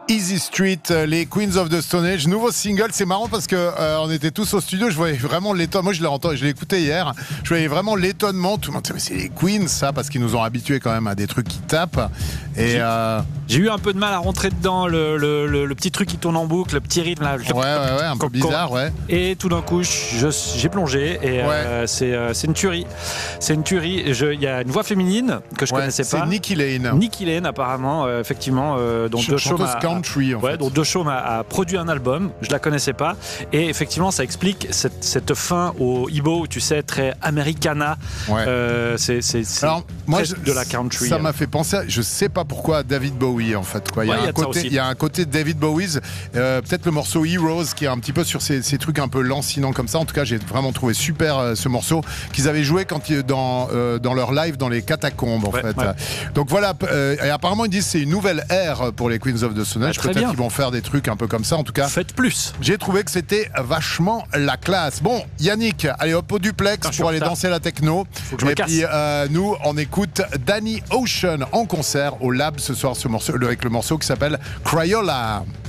Easy Street, les Queens of the Stone Age, nouveau single. C'est marrant parce que on était tous au studio, je voyais vraiment l'étonnement. Moi je l'ai écouté hier, je voyais vraiment l'étonnement. Tout le monde disait mais c'est les Queens ça, parce qu'ils nous ont habitués quand même à des trucs qui tapent. Et j'ai eu un peu de mal à rentrer dedans, le petit truc qui tourne en boucle, le petit rythme là. Ouais, un peu bizarre, ouais. Et tout d'un coup j'ai plongé et c'est une tuerie. C'est une tuerie. Il y a une voix féminine que je connaissais pas. C'est Nikki Lane. Nikki Lane apparemment, effectivement, dont country, en fait. Donc De Chaume a produit un album, je la connaissais pas, et effectivement ça explique cette fin au Ibo, tu sais, très Americana. C'est alors moi de la country. Ça m'a fait penser, je sais pas pourquoi, à David Bowie en fait. Quoi. Il y a un côté David Bowie, peut-être le morceau Heroes qui est un petit peu sur ces trucs un peu lancinants comme ça. En tout cas, j'ai vraiment trouvé super ce morceau qu'ils avaient joué dans leur live dans les catacombes en fait. Donc voilà, et apparemment ils disent que c'est une nouvelle ère pour les Queens of the Stone Age. Peut-être qu'ils vont faire des trucs un peu comme ça. En tout cas, faites plus. J'ai trouvé que c'était vachement la classe. Bon, Yannick, allez hop au duplex pour aller danser la techno. Et puis nous, on écoute Danny Ocean en concert au Lab ce soir, avec le morceau qui s'appelle Crayola.